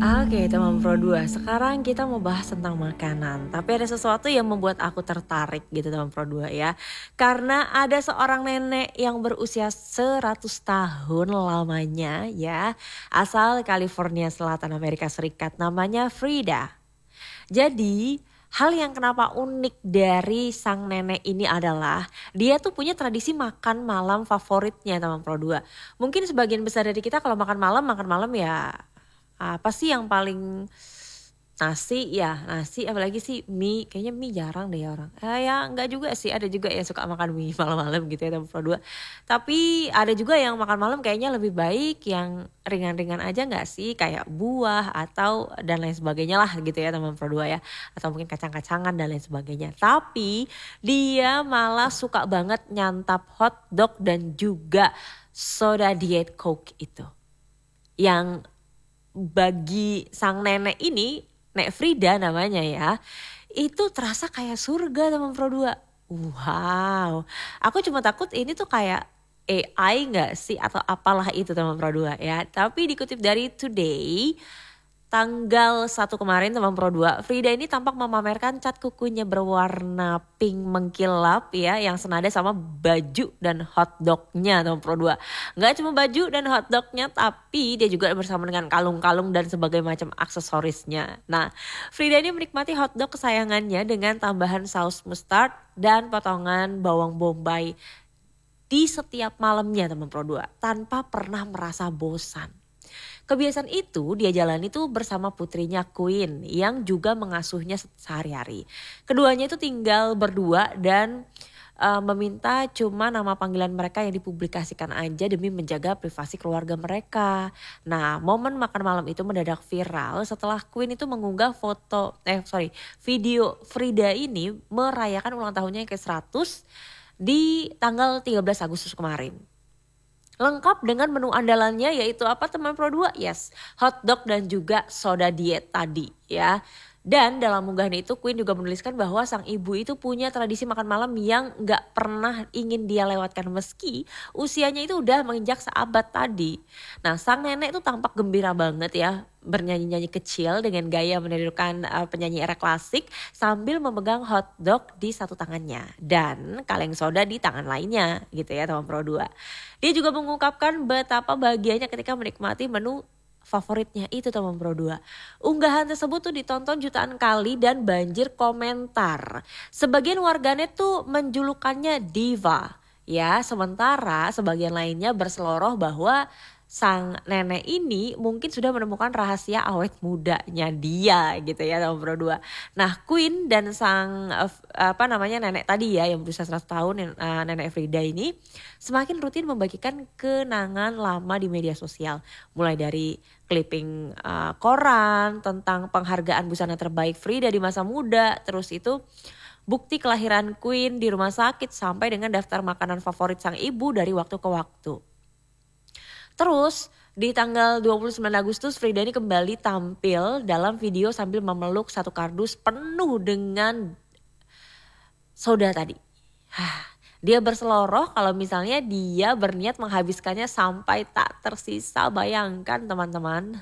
Oke, teman Pro 2. Sekarang kita mau bahas tentang makanan. Tapi ada sesuatu yang membuat aku tertarik gitu teman Pro 2 ya. Karena ada seorang nenek yang berusia 100 tahun lamanya ya. Asal California Selatan Amerika Serikat, namanya Frida. Jadi hal yang kenapa unik dari sang nenek ini adalah dia tuh punya tradisi makan malam favoritnya teman Pro 2. Mungkin sebagian besar dari kita kalau makan malam ya apa sih yang paling nasi ya nasi apalagi sih mie kayaknya mie jarang deh ya orang ya nggak juga sih ada juga yang suka makan mie malam-malam gitu ya teman Pro 2 tapi ada juga yang makan malam kayaknya lebih baik yang ringan-ringan aja nggak sih kayak buah atau dan lain sebagainya lah gitu ya teman Pro 2 ya atau mungkin kacang-kacangan dan lain sebagainya tapi dia malah suka banget nyantap hot dog dan juga soda diet coke itu yang bagi sang nenek ini, Nek Frida namanya ya, itu terasa kayak surga teman Pro 2. Wow, aku cuma takut ini tuh kayak AI nggak sih atau apalah itu teman Pro 2 ya. Tapi dikutip dari Today, tanggal 1 kemarin teman Pro 2, Frida ini tampak memamerkan cat kukunya berwarna pink mengkilap ya yang senada sama baju dan hotdognya teman Pro 2. Nggak cuma baju dan hotdognya tapi dia juga bersama dengan kalung-kalung dan sebagai macam aksesorisnya. Nah Frida ini menikmati hotdog kesayangannya dengan tambahan saus mustard dan potongan bawang bombay di setiap malamnya teman Pro 2 tanpa pernah merasa bosan. Kebiasaan itu dia jalani tuh bersama putrinya Queen yang juga mengasuhnya sehari-hari. Keduanya itu tinggal berdua dan meminta cuma nama panggilan mereka yang dipublikasikan aja demi menjaga privasi keluarga mereka. Nah momen makan malam itu mendadak viral setelah Queen itu mengunggah video Frida ini merayakan ulang tahunnya yang ke-100 di tanggal 13 Agustus kemarin. Lengkap dengan menu andalannya yaitu apa teman Pro 2? Yes, hotdog dan juga soda diet tadi ya. Dan dalam unggahan itu Queen juga menuliskan bahwa sang ibu itu punya tradisi makan malam yang gak pernah ingin dia lewatkan meski usianya itu udah menginjak seabad tadi. Nah sang nenek itu tampak gembira banget ya bernyanyi-nyanyi kecil dengan gaya menirukan penyanyi era klasik sambil memegang hotdog di satu tangannya dan kaleng soda di tangan lainnya gitu ya teman Pro 2. Dia juga mengungkapkan betapa bahagianya ketika menikmati menu favoritnya itu teman Pro 2. Unggahan tersebut tuh ditonton jutaan kali dan banjir komentar. Sebagian warganet tuh menjulukannya diva ya, sementara sebagian lainnya berseloroh bahwa sang nenek ini mungkin sudah menemukan rahasia awet mudanya dia gitu ya teman Pro 2. Nah Queen dan sang nenek tadi ya yang berusia 100 tahun nenek Frida ini semakin rutin membagikan kenangan lama di media sosial. Mulai dari clipping koran tentang penghargaan busana terbaik Frida di masa muda. Terus itu bukti kelahiran Queen di rumah sakit sampai dengan daftar makanan favorit sang ibu dari waktu ke waktu. Terus di tanggal 29 Agustus Frida ini kembali tampil dalam video sambil memeluk satu kardus penuh dengan soda tadi. Dia berseloroh kalau misalnya dia berniat menghabiskannya sampai tak tersisa, bayangkan teman-teman.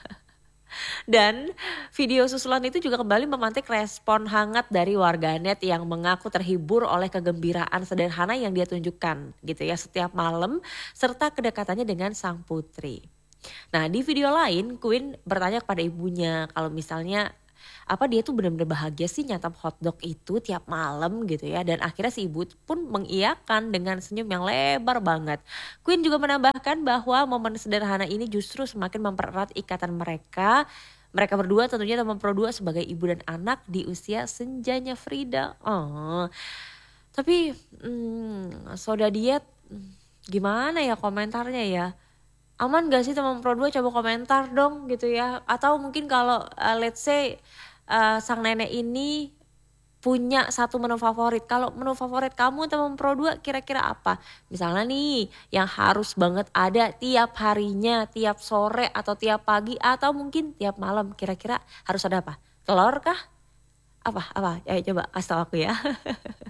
Dan video susulan itu juga kembali memantik respon hangat dari warganet yang mengaku terhibur oleh kegembiraan sederhana yang dia tunjukkan gitu ya setiap malam serta kedekatannya dengan sang putri. Nah di video lain Queen bertanya kepada ibunya kalau misalnya apa dia tuh benar-benar bahagia sih nyantap hotdog itu tiap malam gitu ya. Dan akhirnya si ibu pun mengiyakan dengan senyum yang lebar banget. Queen juga menambahkan bahwa momen sederhana ini justru semakin mempererat ikatan mereka. Mereka berdua tentunya teman Pro 2 sebagai ibu dan anak di usia senjanya Frida. Tapi soda diet gimana ya komentarnya ya? Aman gak sih teman Pro 2 coba komentar dong gitu ya. Atau mungkin kalau let's say sang nenek ini punya satu menu favorit. Kalau menu favorit kamu teman Pro 2 kira-kira apa? Misalnya nih yang harus banget ada tiap harinya, tiap sore atau tiap pagi atau mungkin tiap malam. Kira-kira harus ada apa? Telur kah? Apa? Ayo coba kasih tau aku ya.